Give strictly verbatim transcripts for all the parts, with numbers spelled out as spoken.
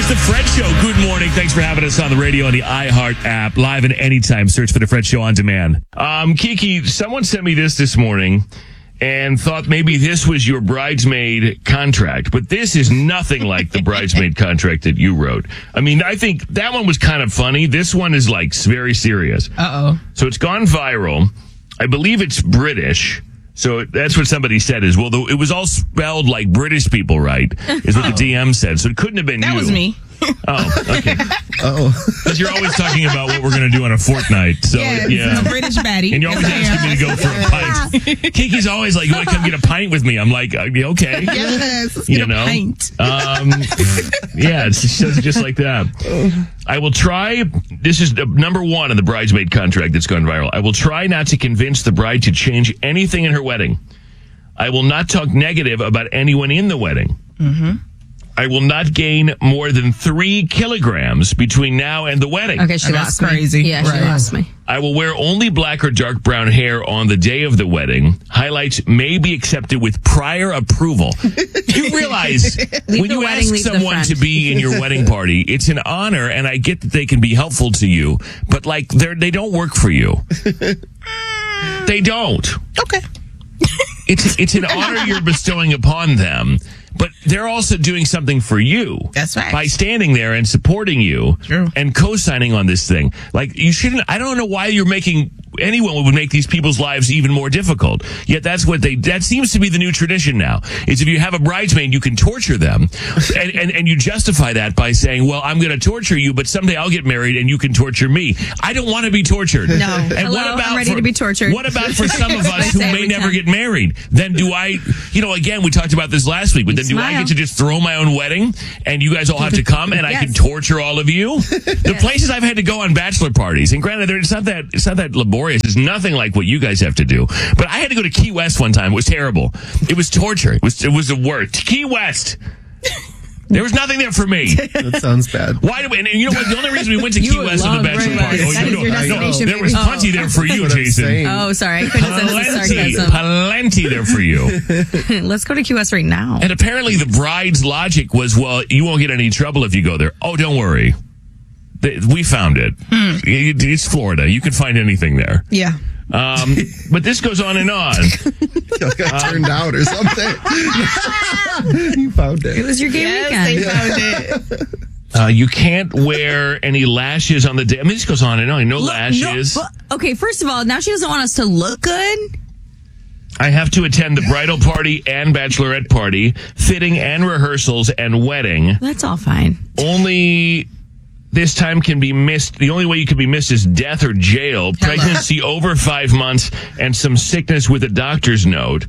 It's the Fred Show. Good morning. Thanks for having us on the radio on the iHeart app. Live and anytime. Search for the Fred Show on demand. Um, Kiki, someone sent me this this morning and thought maybe this was your bridesmaid contract. But this is nothing like the bridesmaid contract that you wrote. I mean, I think that one was kind of funny. This one is like very serious. Uh-oh. So it's gone viral. I believe it's British. So that's what somebody said is, well, the, it was all spelled like British people, right? Is what oh. the D M said. So it couldn't have been that you. That was me. Oh, okay. Oh. Because you're always talking about what we're going to do on a fortnight. So, yes, yeah. a British baddie. And you're always asking me to go for a pint. Kiki's always like, you want to come get a pint with me? I'm like, okay. Yes, let's you get know? a pint. Um, yeah, it's just, just like that. I will try, this is the number one in the bridesmaid contract that's gone viral. I will try not to convince the bride to change anything in her wedding. I will not talk negative about anyone in the wedding. Mm-hmm. I will not gain more than three kilograms between now and the wedding. Okay, she oh, lost that's crazy. me. Yeah, right. she lost me. I will wear only black or dark brown hair on the day of the wedding. Highlights may be accepted with prior approval. You realize when you wedding, ask someone to be in your wedding party, it's an honor, and I get that they can be helpful to you, but like they're they don't work for you. They don't. Okay. It's it's an honor you're bestowing upon them, but they're also doing something for you. That's right. By standing there and supporting you True. and co-signing on this thing. Like, you shouldn't, I don't know why you're making, anyone would make these people's lives even more difficult. Yet that's what they, that seems to be the new tradition now, is if you have a bridesmaid, you can torture them. and, and, and you justify that by saying, well, I'm going to torture you, but someday I'll get married and you can torture me. I don't want to be tortured. No. And Hello, what about I'm ready for, to be tortured. What about for some of us who say may every never time. get married? Then do I, you know, again, we talked about this last week, but then do I Smile. get to just throw my own wedding and you guys all have to come and I Yes. can torture all of you? The places I've had to go on bachelor parties, and granted, it's not that, it's not that laborious. It's nothing like what you guys have to do. But I had to go to Key West one time. It was terrible. It was torture. It was, it was the worst. Key West. There was nothing there for me. That sounds bad. Why do we, and you know what? The only reason we went to You Key West on the love bachelor Key party. West. That is no, your no, destination, there was baby. plenty there for That's you, what I'm Jason. saying. Oh, sorry. I couldn't have said Plenty, sarcasm. plenty there for you. Let's go to Q S right now. And apparently the bride's logic was, well, you won't get any trouble if you go there. Oh, don't worry. They, we found it. Hmm. it. It's Florida. You can find anything there. Yeah. Um, but this goes on and on. Y'all got turned out or something. You found it. It was your gay Yes, they weekend. found it. Uh, you can't wear any lashes on the day. I mean, this goes on and on. No Look, lashes. no, but- okay, first of all, now she doesn't want us to look good. I have to attend the bridal party and bachelorette party, fitting and rehearsals and wedding. That's all fine. Only this time can be missed. The only way you can be missed is death or jail, pregnancy over five months, and some sickness with a doctor's note.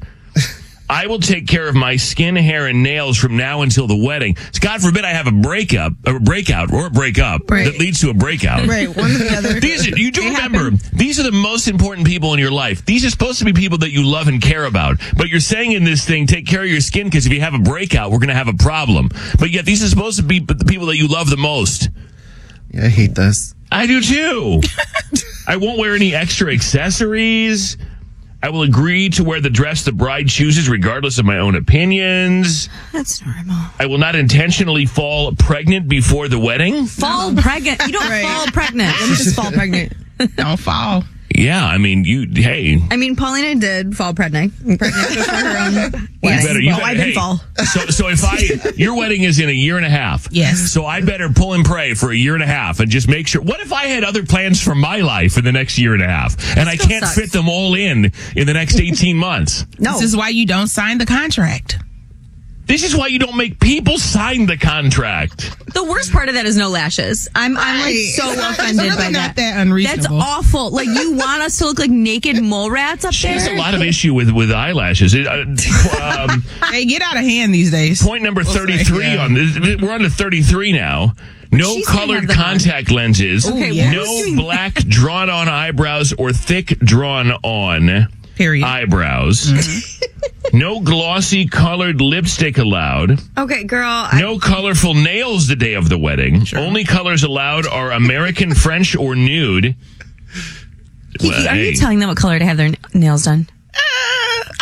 I will take care of my skin, hair, and nails from now until the wedding. God forbid I have a breakup, or a breakout, or a breakup Right. that leads to a breakout. Right, one or the other. These are, you do They remember, happen. these are the most important people in your life. These are supposed to be people that you love and care about. But you're saying in this thing, take care of your skin, because if you have a breakout, we're going to have a problem. But yet these are supposed to be the people that you love the most. Yeah, I hate this. I do too. I won't wear any extra accessories. I will agree to wear the dress the bride chooses regardless of my own opinions. That's normal. I will not intentionally fall pregnant before the wedding. Fall pregnant. You don't Right. fall pregnant. Let me just fall pregnant. Don't fall. Yeah, I mean, you, hey. I mean, Paulina did fall pregnant. Pregnant before her own You wedding. better, you Well, better, I didn't hey, fall. So, so if I, your wedding is in a year and a half. Yes. So I better pull and pray for a year and a half and just make sure. What if I had other plans for my life in the next year and a half and I Still can't sucks. fit them all in in the next eighteen months? No. This is why you don't sign the contract. This is why you don't make people sign the contract. The worst part of that is no lashes. I'm I'm like Right. so It's not- offended it's by really that. not that unreasonable. That's awful. Like, you want us to look like naked mole rats up She there? has a lot of issue with, with eyelashes. It, uh, um, They get out of hand these days. point number We'll say, thirty-three yeah. on this. We're on to thirty-three now. No She's gonna colored have them on. contact lenses. Okay, yeah. No who's doing- black drawn on eyebrows or thick drawn on Period. eyebrows. Mm-hmm. No glossy colored lipstick allowed. Okay, girl. I, No colorful nails the day of the wedding. Only colors allowed are American, French, or nude. Kiki, Well, are hey. you telling them what color to have their n- nails done? Uh, I should. I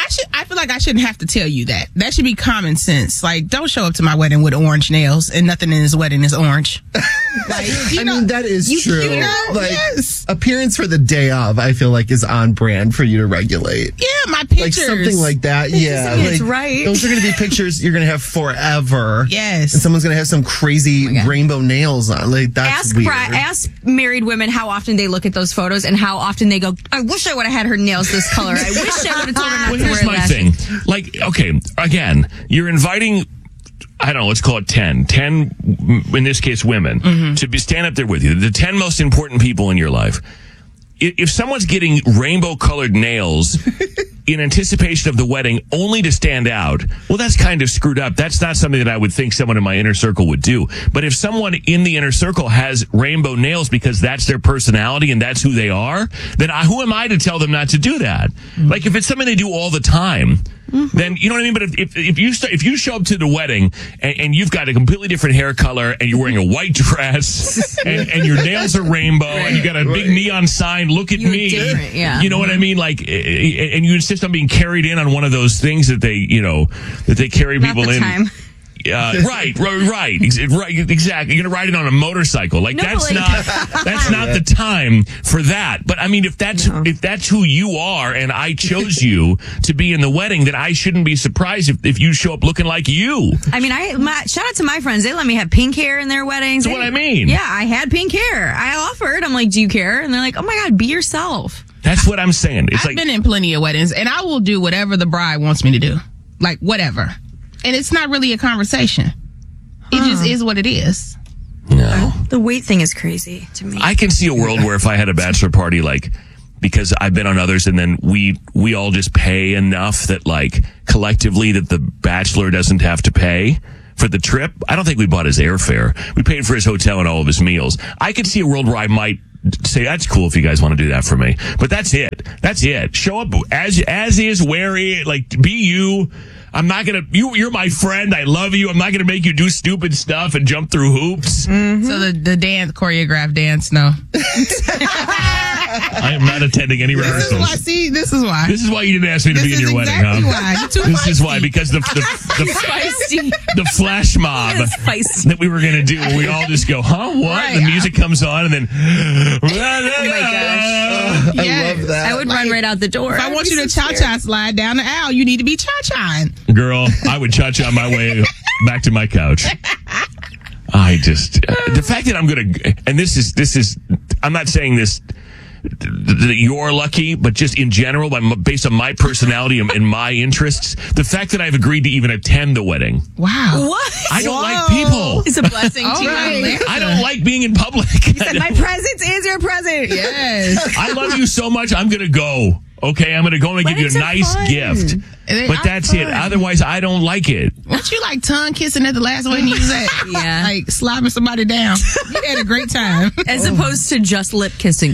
feel like I shouldn't have to tell you that. That should be common sense. Like, don't show up to my wedding with orange nails and nothing in his wedding is orange. Like, you I know, mean, that is you, true. You know, like, yes. appearance for the day of, I feel like, is on brand for you to regulate. Yeah, my pictures. Like something like that. Yeah. mean it's like, right. Those are going to be pictures you're going to have forever. Yes. And someone's going to have some crazy rainbow nails on. Like, that's Ask weird. bri- ask married women how often they look at those photos and how often they go, I wish I would have had her nails this color. I wish I would have told her not Well, to here's wear my lashes. thing. Like, okay, again, you're inviting, I don't know, let's call it ten. ten, in this case, women, Mm-hmm. to be stand up there with you. The ten most important people in your life. I- If someone's getting rainbow colored nails in anticipation of the wedding only to stand out, well, that's kind of screwed up. That's not something that I would think someone in my inner circle would do. But if someone in the inner circle has rainbow nails because that's their personality and that's who they are, then I, who am I to tell them not to do that? Mm-hmm. Like, if it's something they do all the time, mm-hmm. then you know what I mean? But if, if, if you start, if you show up to the wedding and, and you've got a completely different hair color and you're wearing a white dress and, and your nails are rainbow and you got a big neon sign, look at You're me. different, yeah. You know what I mean? Like, and you insist on being carried in on one of those things that they, you know, that they carry Not people the in. time. Uh, right, right, right, ex- right, exactly. You're gonna ride it on a motorcycle, like No, that's like- not that's not the time for that. But I mean, if that's if that's who you are, and I chose you to be in the wedding, then I shouldn't be surprised if, if you show up looking like you. I mean, I my, shout out to my friends. They let me have pink hair in their weddings. That's They- what I mean. Yeah, I had pink hair. I offered. I'm like, do you care? And they're like, oh my God, be yourself. That's what I'm saying. It's I've like been in plenty of weddings, and I will do whatever the bride wants me to do. Like, whatever. And it's not really a conversation. It just is what it is. no. The weight thing is crazy to me. I can see a world where if I had a bachelor party, like, because I've been on others and then we, we all just pay enough that like collectively that the bachelor doesn't have to pay for the trip. I don't think we bought his airfare. We paid for his hotel and all of his meals. I could see a world where I might say, that's cool if you guys want to do that for me. But that's it. That's it. Show up as, as is, wary, like, be you. I'm not gonna, you, you're my friend. I love you. I'm not gonna make you do stupid stuff and jump through hoops. Mm-hmm. So the, the dance, choreographed dance, no. I am not attending any This is rehearsals. why, see, this is why. This is why you didn't ask me to This be in is your wedding, exactly huh? why. You're too This is feisty. why, because the the the, Feisty. the flash mob It's feisty. that we were going to do, where we all just go, huh, what? Right. And the music comes on, and then, oh my gosh. I Yes. love that. I would run right out the door. If I want you to cha-cha slide down the aisle, you need to be cha-chaing. girl, I would cha-cha on my way back to my couch. I just, uh, the fact that I'm going to, and this is, this is, I'm not saying this, that you're lucky, but just in general, by, based on my personality and, and my interests, the fact that I've agreed to even attend the wedding. Wow. What? I don't like people. It's a blessing All to right. you. I don't like being in public. My presence is your present. Yes. I love you so much, I'm going to go. Okay, I'm going to go and give you a Weddings are nice fun. gift. They But are that's it. fun. Otherwise, I don't like it. Weren't you like tongue kissing at the last wedding you was at? Yeah. Like slapping somebody down. You had a great time. As opposed to just lip kissing.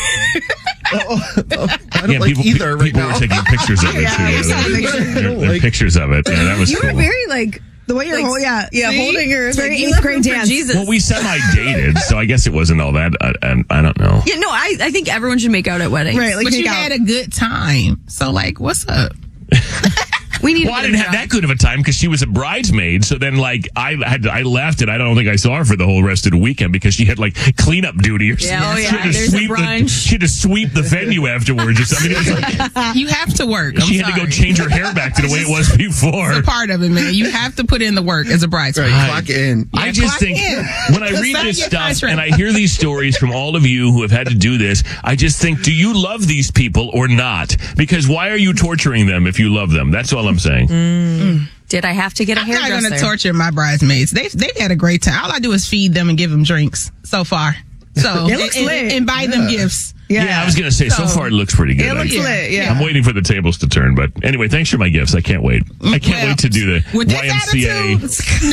I don't Yeah, like people, either pe- right people now. were taking pictures of it, Yeah, too. I saw There- the picture. there- there are Like- pictures of it. Yeah, that was You cool. were very like the way you're Like, holding, yeah, yeah, see? holding her. It's Like, very you eighth left grade room for dance. Jesus. Well, we semi-dated, so I guess it wasn't all that. I, I, I don't know. Yeah, no, I, I think everyone should make out at weddings. Right, like But make you out. had a good time. So like, what's up? We need Well, to I get didn't a have job. that good of a time because she was a bridesmaid. So then, like, I had I left and I don't think I saw her for the whole rest of the weekend because she had like cleanup duty or Yeah, something. oh, She yeah, had to there's a sweep the, brunch. she had to sweep the venue afterwards or something. It was like You have to work. I'm she had to sorry. go change her hair back to the way it was before. It's a part of it, man. You have to put in the work as a bridesmaid. Right, clock in. I Yeah, just clock think in. when I read Sign this your stuff contract. and I hear these stories from all of you who have had to do this, I just think, do you love these people or not? Because why are you torturing them if you love them? That's all I'm saying. Did I have to get a I'm not hairdresser? going to torture my bridesmaids. They've, they've had a great time. All I do is feed them and give them drinks so far. So, It looks and, lit. and, and buy them gifts. Yeah, I was going to say, so, So- far it looks pretty good. It looks I- lit, yeah. I'm waiting for the tables to turn, but anyway, thanks for my gifts. I can't wait. I can't Well, wait to do the With this Y M C A. attitude,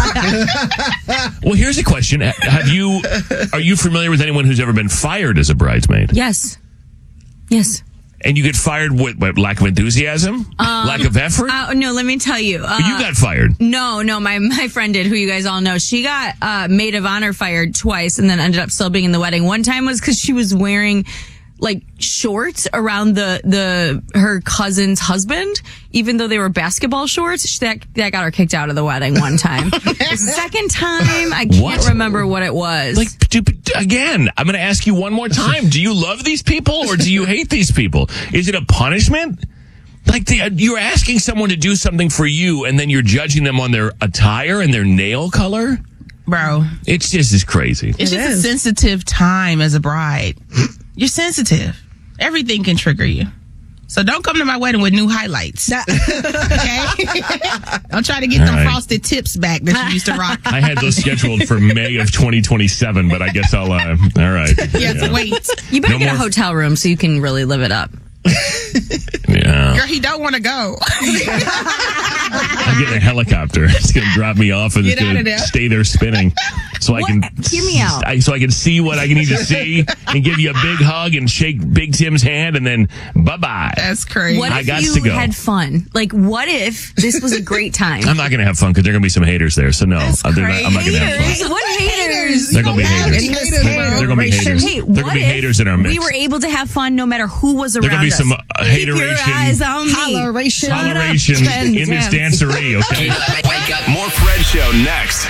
no. Well, here's a question: Have you, are you familiar with anyone who's ever been fired as a bridesmaid? Yes. Yes. And you get fired with what, lack of enthusiasm, lack of effort? Uh, no, let me tell you. Uh, But you got fired. No, no, my, my friend did, who you guys all know. She got uh, maid of honor fired twice and then ended up still being in the wedding. One time was because she was wearing like shorts around the the her cousin's husband, even though they were basketball shorts. That that got her kicked out of the wedding one time. The second time, I can't What? remember what it was. Like, do- again, I'm going to ask you one more time. Do you love these people or do you hate these people? Is it a punishment? Like, the, you're asking someone to do something for you and then you're judging them on their attire and their nail color? Bro, It's just as crazy. it's It just is. a sensitive time as a bride. You're sensitive. Everything can trigger you. So don't come to my wedding with new highlights. Okay? Don't try to get All them right. frosted tips back that you used to rock. I had those scheduled for May of twenty twenty-seven, but I guess I'll, uh, all right. You have to wait. you better no get a more- hotel room so you can really live it up. Yeah. Girl, he don't want to go. I'm getting a helicopter. It's going to drop me off and Get it's out going of to there. stay there spinning. So I What? can Hear me out. I, so I can see what I need to see and give you a big hug and shake Big Tim's hand and then bye-bye. That's crazy. What I if got you to go. had fun? Like, what if this was a great time? I'm not going to have fun because there are going to be some haters there. So no, That's uh, they're not, I'm not going to have fun. Haters? What haters? They're going to be have haters. any haters, bro. They're going to be haters. Hey, They're going what to be if haters in our midst. we were able to have fun no matter who was around There could be us? some uh, Keep your hateration, eyes on me. Holleration. Shut up, toleration and in this dance. dancery, okay? Wake up. More Fred Show next.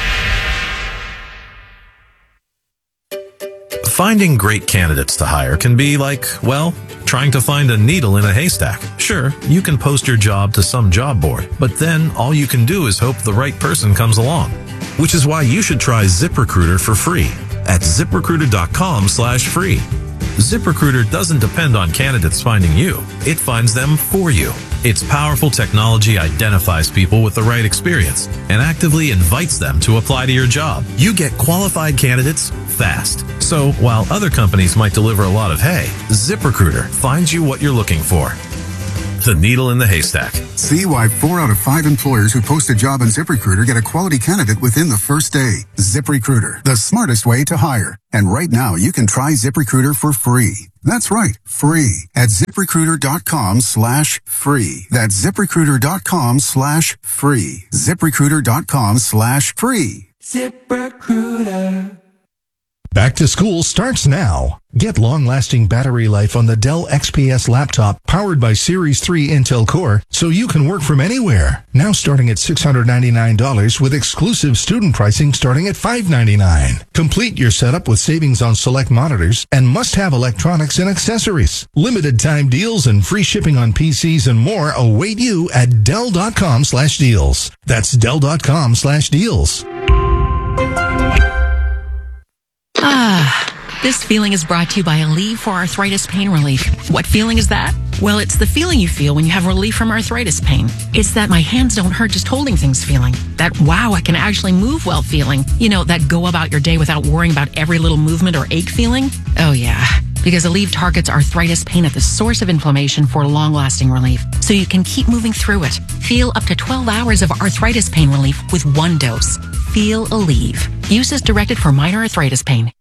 Finding great candidates to hire can be like, well, trying to find a needle in a haystack. Sure, you can post your job to some job board, but then all you can do is hope the right person comes along. Which is why you should try ZipRecruiter for free at ZipRecruiter.com slash free. ZipRecruiter doesn't depend on candidates finding you. It finds them for you. Its powerful technology identifies people with the right experience and actively invites them to apply to your job. You get qualified candidates fast. So while other companies might deliver a lot of hay, ZipRecruiter finds you what you're looking for. The needle in the haystack. See why four out of five employers who post a job on ZipRecruiter get a quality candidate within the first day. ZipRecruiter, the smartest way to hire. And right now, you can try ZipRecruiter for free. That's right, free at ZipRecruiter.com slash free. That's ZipRecruiter.com slash free. ZipRecruiter.com slash free. Back to school starts now. Get long-lasting battery life on the Dell X P S laptop powered by Series three Intel Core so you can work from anywhere. Now starting at six hundred ninety-nine dollars with exclusive student pricing starting at five hundred ninety-nine dollars. Complete your setup with savings on select monitors and must-have electronics and accessories. Limited time deals and free shipping on P Cs and more await you at Dell.com slash deals. That's Dell.com slash deals. Ah, this feeling is brought to you by Aleve for Arthritis Pain Relief. What feeling is that? Well, it's the feeling you feel when you have relief from arthritis pain. It's that my hands don't hurt just holding things feeling. That, wow, I can actually move well feeling. You know, that go about your day without worrying about every little movement or ache feeling. Oh, yeah. Because Aleve targets arthritis pain at the source of inflammation for long-lasting relief, so you can keep moving through it. Feel up to twelve hours of arthritis pain relief with one dose. Feel Aleve. Use as directed for minor arthritis pain.